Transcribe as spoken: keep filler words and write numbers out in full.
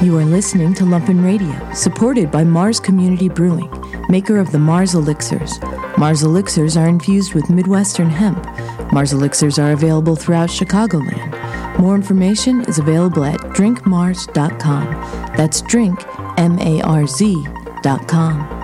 You are listening to Lumpen Radio, supported by Mars Community Brewing, maker of the Mars Elixirs. Mars Elixirs are infused with Midwestern hemp. Mars Elixirs are available throughout Chicagoland. More information is available at drink mars dot com. That's drink, M A R Z, dot com.